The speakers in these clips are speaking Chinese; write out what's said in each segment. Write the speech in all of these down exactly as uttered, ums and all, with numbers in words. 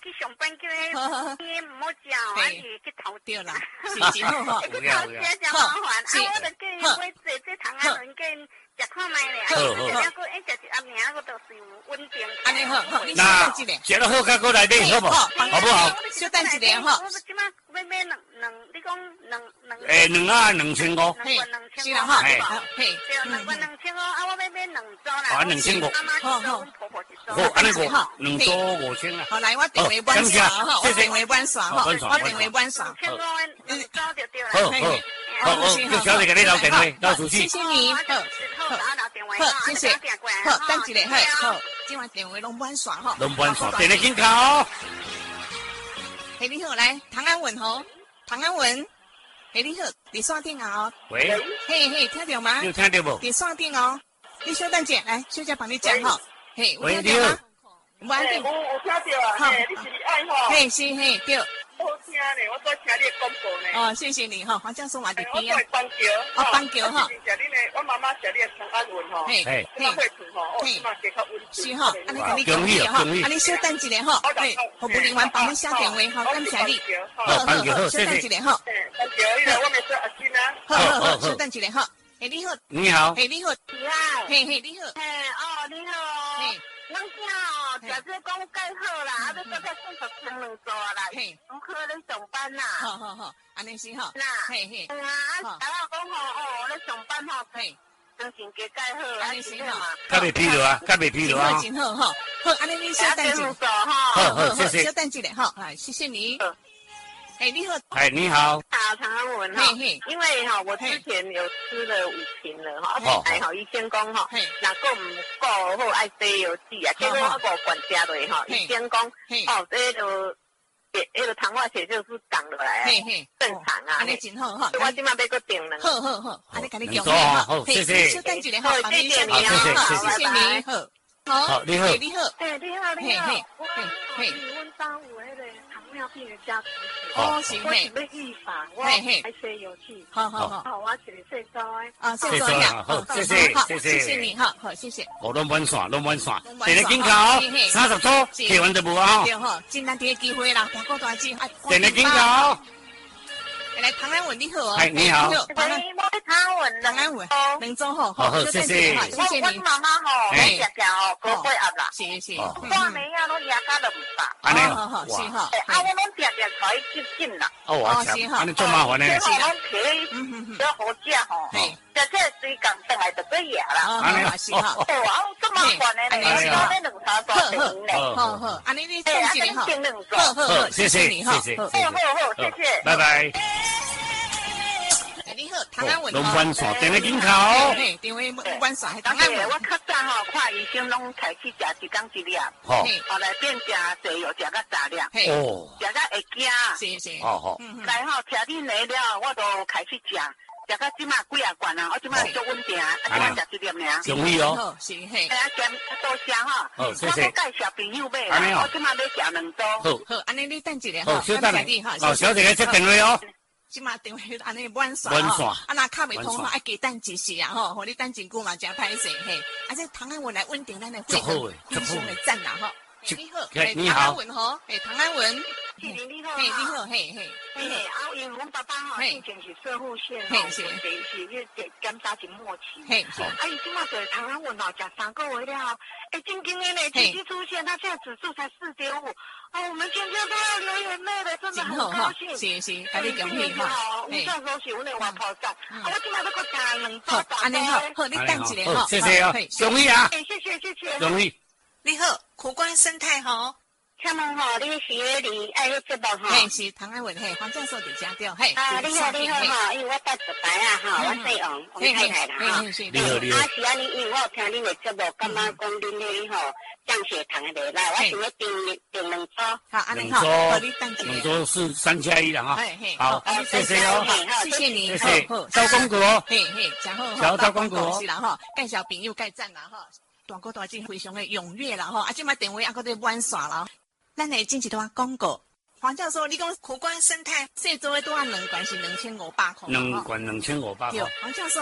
去上班叫迄伊唔好食哦，啊是去偷对啦，是真好吼。 去偷食真麻烦，啊我就叫伊买这这糖啊，人叫因食看卖咧，啊然后哎食一暗暝我就是稳定。 安尼好，好，你小那等一下。 食了好，甲过来买好不？好不好？ 小等一下吼。 我即马要买两两，你讲两两。 诶，两啊两千五。 嘿，是啦哈， 嘿， 嘿， 对，两罐两千五，啊，我要买两组啦。 啊，两千五。 好好，阮婆婆一组。 好，安尼五，两组五千啦。 好，来，我电话满刷吼，我电话满刷吼，我电话满刷。 两千五两组就对啦。 好好。好，好，就小姐给你留电话，留出去。 谢谢你，好，好，好，谢谢，好，等一下，好，好，今晚电话拢满刷吼， 拢满刷，电话紧靠。 嘿，你好，来，唐安文吼，唐安文，嘿，你好，伫线顶啊哦。 喂。 嘿嘿，听到吗？ 有听到无？ 伫线顶哦，你小等者，来，小姐帮你讲吼。嘿， 喂，你好。 有安定。 有有听到啊，嘿，你是李爱吼。 嘿，是嘿，对。 好听呢，我在听你的广播呢。 哦，谢谢你哈，黄教授嘛伫边啊。 我在邦桥。 哦，邦桥哈。 食你的，我妈妈食你的长安文吼。 嘿，嘿， 嘿，会厝吼，哦，嘛加较温馨。 是哈，安尼甲你恭喜哈，安尼小等一下哈，嘿，服务人员帮你写电话哈，感谢你。 好，邦桥好，谢谢。 小等一下哈。 邦桥，迄个我咪说阿金啊。 好好好，小等一下哈。嘿，你好。 你好。 嘿，你好。 你好。 嘿嘿，你好。 嘿，哦，你好。嘿。阮囝哦，食这讲介好啦，啊，要搁较顺续生两座啦，嘿，我去咧上班啦。 好好好，安尼是吼。 啦，嘿嘿。啊，啊，大家讲吼，哦，咧上班吼，嘿，精神加介好，安尼是吼。 较袂疲劳啊，较袂疲劳啊。 真好吼，好，安尼你小等一下。 好好，谢谢。 小等一下哈，哎，谢谢你。哎，你好。 哎，你好。 好，唐安文哈。因为哈，我之前有吃了五瓶了哈，哎哈，医生讲哈，若果唔够好爱西药剂啊，结果我无管家落哈，医生讲哦，这个迄个糖化血就是降落来啊，正常啊。安尼真好哈。我今麦要搁订两。 好好好，安尼甲你讲哈。 好，谢谢。 小等一下哈， 谢谢你啊，谢谢谢谢你。好， 好，你好。 你好。 哎，你好，你好。 嘿，嘿， 嘿。阮家有迄个糖尿病的家族史。 哦，是嘿。 我是要预防，我爱西药剂。 好好好。 好，我一个细周诶。 啊，细周呀。 好，谢谢，谢谢。 谢谢你，好好，谢谢。 我拢满线，拢满线。电话紧靠，三十组，提完就无啊。 对吼，真难得机会啦，大哥大姐。 电话紧靠。 来，唐安文你好哦。 哎，你好。 唐安文， 唐安文，两周吼， 好，谢谢， 谢谢你。我妈妈吼，食食哦，高血压啦， 是是。 半暝啊，拢压到两百。 安尼好好是哈。 啊，我拢食食可以急紧啦。 哦，我吃，安尼做麻烦呢。 是啦。拢摕要好食吼，食这水工倒来就过夜啦。 安尼是哈。 哦，啊，做麻烦的呢，是讲那两三大瓶呢。 好好，安尼你送一个哈。 好好好，谢谢你哈。 谢谢， 好好好，谢谢， 拜拜。 你好，唐安文拢满线，电话紧靠。 嘿，电话满线，唐安文。 我较早吼看医生拢开始食一工一粒， 好， 后来变食西药食到三粒， 哦， 食到会惊， 是是， 哦好， 来吼吃你来了，我都开始食，食到即马几啊罐啊，我即马足稳定，啊即马食一粒尔， 容易哦， 是嘿， 哎啊咸多谢哈， 好谢谢， 我介绍朋友买啦，我即马要食两组， 好，好，安尼你等一下哈， 小等你哈， 哦，小姐来接电话哦。 即马电话安尼满线吼， 啊那卡袂通吼，爱加等一时啊吼，互你等真久嘛真歹势嘿。啊这唐安文来稳定咱的会场，非常的赞啦吼。你好， 你好， 唐安文吼，诶唐安文， 谢谢你好， 嘿你好，嘿嘿嘿嘿，啊因为阮爸爸吼之前是射护线吼，是是是检查是末期，嘿是，啊伊即马做唐安文吼，食三个月了后，诶真经的呢，奇迹出现，他现在指数才四点五。哦，我们全家都要流眼泪了，真的很高兴。 是是，甲你恭喜哈。 我这时候是阮的外婆仔，我今仔要搁加两包大安尼好，好，你等一下哈。 谢谢哦，恭喜啊！ 谢谢谢谢。 恭喜。 你好，苦瓜生态好。 请问吼，你是迄里爱迄节目吼？ 嘿，是唐安文嘿，黄教授伫遮对，嘿。 啊，你好你好哈，因为我带小白啊哈，我姓王，王太太啦哈。 你好你好。 啊是安尼，因为我有听恁的节目，感觉讲恁迄吼降血糖的袂歹，我想要订订两组。 好，安尼好，好，你等一下。 两组是三加一了哈。 嘿嘿， 好，谢谢哦， 谢谢你， 谢谢。招广告哦， 嘿嘿，真好， 招招广告哦， 是啦哈，介绍朋友介赞啦哈，大哥大姐非常的踊跃啦哈，啊，即摆电话还搁在满线啦。咱来进一段广告。黄教授，你讲苦瓜生态细做的多啊，两罐是两千五百块。 两罐两千五百块。 黄教授啊，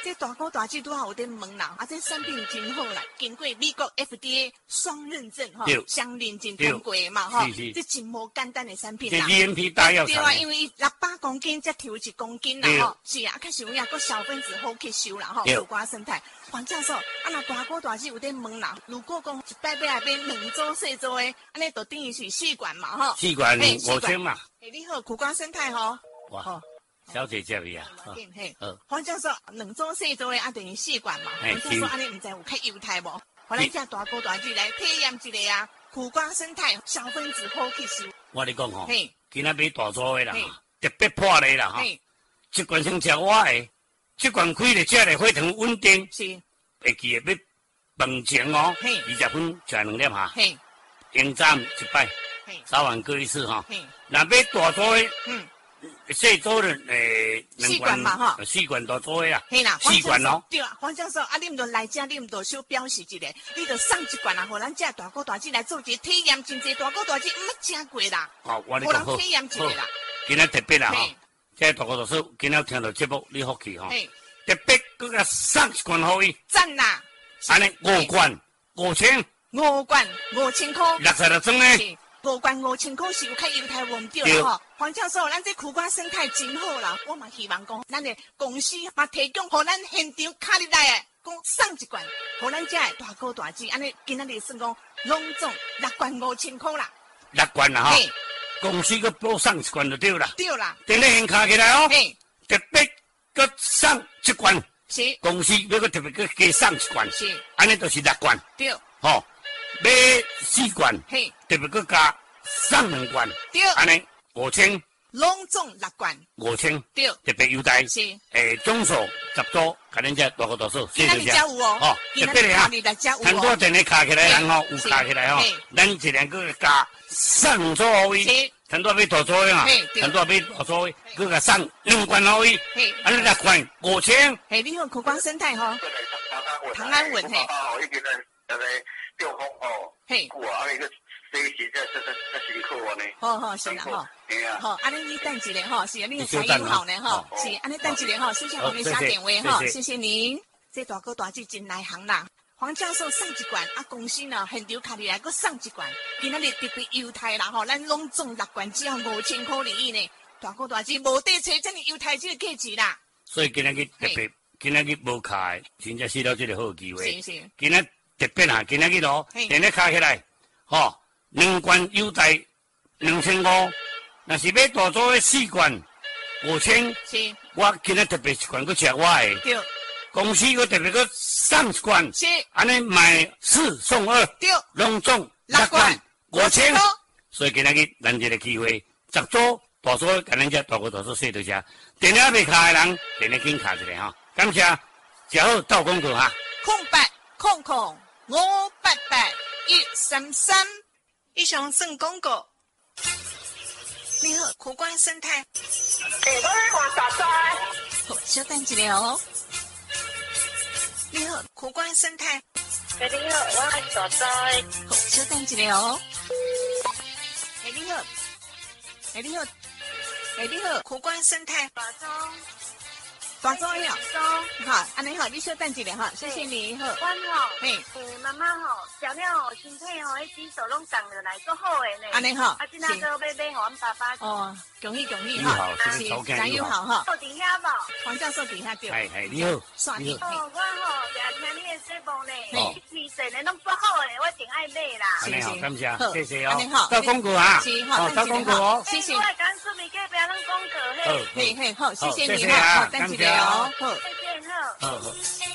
这大哥大姐拄好有在问啦，啊，这产品真好啦，经过美国 F D A 双认证哈，相认证通过嘛哈，这真无简单的产品啦。 这 G M P 大药厂。 对啊，因为六百公斤才抽一公斤啦吼，是啊，确实有影个小分子好吸收啦吼，苦瓜生态。黄教授，啊那大哥大姐有在问啦，如果讲一摆摆来变两组四组的，安尼就等于是四罐嘛吼。 四罐五千嘛。 哎，你好，苦瓜生态吼。 哇。小姐接伊啊， 嘿，黄教授，两组四组的啊，等于四罐嘛。黄教授，安尼唔知有较优待无？我来请大哥大姐来体验一下啊，苦瓜生态小分子好吸收。 我跟你讲吼，今仔买大组的啦，特别破例啦哈，一罐先吃我的，这罐开了吃了非常稳定， 是， 会记得要饭前哦，二十分吃两粒哈，用餐一摆，早晚各一次哈，那买大组的，嗯。四组的诶， 四罐嘛哈， 四罐大组的啦， 嘿啦， 四罐哦。 对啊，黄教授，啊，你唔着来遮，你唔着小表示一下，你着送一罐啊，互咱遮大哥大姐来做一个体验，真济大哥大姐唔捌食过啦， 哦，我你讲好，体验一下啦。 今仔特别啦哈，这大哥大嫂今仔听到节目你福气哈，特别佮佮送一罐互伊， 赞啦！ 安尼五罐五千， 五罐五千块， 六十六装呢。 五罐五千块是有较优待无唔对啦吼，黄教授，咱这苦瓜生态真好啦，我嘛希望讲，咱的公司嘛提供，互咱现场卡入来的，讲送一罐，互咱遮大哥大姐，安尼今仔日算讲拢总六罐五千块啦， 六罐啦哈，公司佮补送一罐就对啦， 对啦， 等你先卡起来哦，特别佮送一罐， 是， 公司要佮特别佮加送一罐， 是， 安尼就是六罐， 对， 吼。买四罐，嘿，特别佮加送两罐， 对， 安尼五千， 拢总六罐， 五千， 对， 特别优待， 是， 诶，总数十组，甲恁遮大哥大嫂， 谢谢你家有哦， 哦，特别的哈，很多电话卡起来人吼，有卡起来吼，咱一两个加送组互伊，很多买大组的嘛，很多买大组的，佮甲送两罐互伊，安尼六罐五千， 嘿，你好，苦瓜生态吼，唐安稳嘿。 那个吊风哦，嘿，久啊，那个这时这这这这辛苦呢。 好好是啦吼，好，安尼你等一下吼，是你的财运好呢吼，是安尼等一下吼，谢谢黄明霞电话吼，谢谢您。这大哥大姐真内行啦，黄教授送一罐，啊公司呢现场卡里来，佮送一罐，今仔日特别优待啦吼，咱拢总六罐只要五千块而已呢，大哥大姐无得找这么优待这个价钱啦。 所以今仔日特别，今仔日无卡，真正是了这个好机会。 是是， 今仔。特别啊，今仔日咯，电咧卡起来，吼，两罐优待两千五，若是买大组的四罐五千，是，我今仔特别一罐佮吃我的，对，公司佮特别佮送一罐，是，安尼买四送二，对，拢总六罐五千，所以今仔日咱这个机会，十组大组甲咱遮大哥大嫂说到遮，电话未卡的人，电话紧卡一下哈，感谢，只好到广告哈， 空白空空。五八八一三三，以上算广告。你好，苦瓜生态。 诶，我来看大仔。 好，稍等一下哦。你好，苦瓜生态。 诶，你好，我来大仔。 好，稍等一下哦。诶，你好。诶，你好。诶，你好，苦瓜生态。 大仔。 大组的哦，好，安尼好，你稍等一下哈，谢谢你好。 阮吼，嘿，妈妈吼，食了吼，身体吼，迄指数拢降落来，足好诶呢。 安尼好， 啊，今仔个要买互阮爸爸。 哦，恭喜恭喜哈， 是加油好哈。 坐伫遐无？ 黄教授伫遐对。 系系，你好， 你好。哦，我吼，常听你诶节目呢，你推荐诶拢足好诶，我真爱买啦。 安尼好，感谢，谢谢哦。 安尼好， 到广告哈， 好， 到广告哦。 谢谢。我来讲出面隔壁咱广告嘿。 嘿嘿好，谢谢你哈，好，等一下哦，好。 谢谢好。 好好。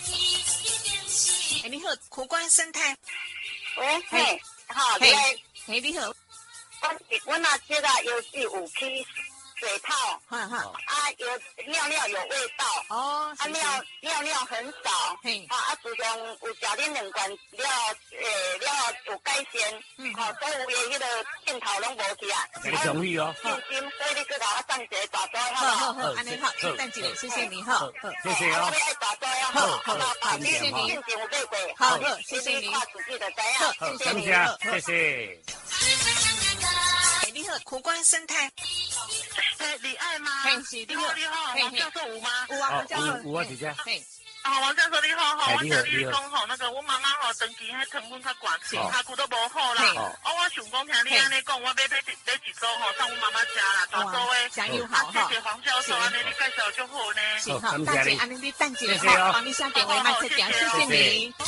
哎，你好，苦瓜生态。 喂，嘿，好，你来。 嘿，你好。 我我那这个游戏有去水泡， 哈哈， 啊有尿尿有味道，哦，啊尿尿尿很少，嘿，啊啊自从有食恁两罐了，诶了有改善，嗯，好，所以有迄个镜头拢无去啊， 你同意哦， 信心，所以你去甲我送一个大仔， 好好好，安尼好，谢谢你，谢谢你，好， 谢谢哦， 我爱大仔啊，好，好，好，谢谢你，有买过， 好，谢谢你， 看自己的知影，谢谢你，谢谢。 你好，苦瓜生态。 哎，李爱吗？ 嘿，是你好， 你好，黄教授有吗？ 有啊，黄教授。 有啊，姐姐。 啊， 啊，王教授你好，哈，我想你讲吼，那个我妈妈吼长期迄糖分较悬，脚骨都无好啦。哦，我想讲听你安尼讲，我要买买买一组吼，送我妈妈家啦，大组诶。加油好哈！谢谢黄教授，安尼你介绍就好呢。 是哈，大姐安尼你等一下哈，帮你下电话，麦克讲，谢谢你。